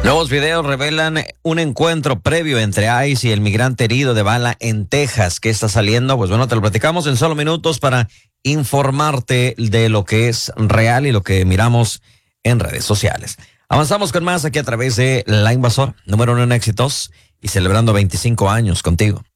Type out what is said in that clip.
Nuevos videos revelan un encuentro previo entre ICE y el migrante herido de bala en Texas. ¿Qué está saliendo? Pues bueno, te lo platicamos en solo minutos para informarte de lo que es real y lo que miramos en redes sociales. Avanzamos con más aquí a través de La Invasora, número 1 en éxitos y celebrando 25 años contigo.